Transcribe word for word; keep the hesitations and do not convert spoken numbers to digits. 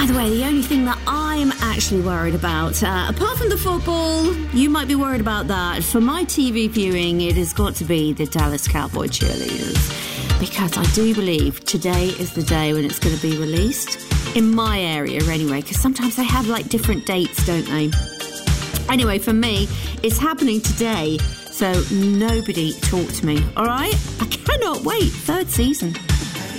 By the way, the only thing that I'm actually worried about, uh, apart from the football, you might be worried about that. For my T V viewing, it has got to be the Dallas Cowboy cheerleaders. Because I do believe today is the day when it's going to be released. In my area, anyway. Because sometimes they have, like, different dates, don't they? Anyway, for me, it's happening today. So nobody talk to me, all right? I cannot wait. Third season.